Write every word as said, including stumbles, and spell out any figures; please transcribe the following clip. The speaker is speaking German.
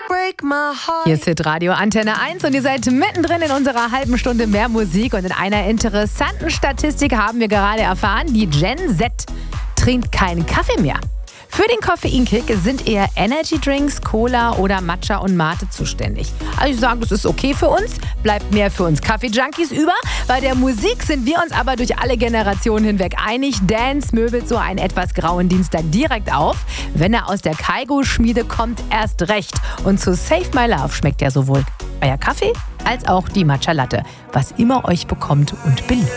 Hier ist Hitradio Antenne eins und ihr seid mittendrin in unserer halben Stunde mehr Musik. Und in einer interessanten Statistik haben wir gerade erfahren, die Gen Z trinkt keinen Kaffee mehr. Für den Koffeinkick sind eher Energydrinks, Cola oder Matcha und Mate zuständig. Also ich sage, das ist okay für uns, bleibt mehr für uns Kaffee-Junkies über. Bei der Musik sind wir uns aber durch alle Generationen hinweg einig. Dance möbelt so einen etwas grauen Dienstag direkt auf. Wenn er aus der Kaigo-Schmiede kommt, erst recht. Und zu Save My Love schmeckt ja sowohl euer Kaffee als auch die Matcha Latte, was immer euch bekommt und beliebt.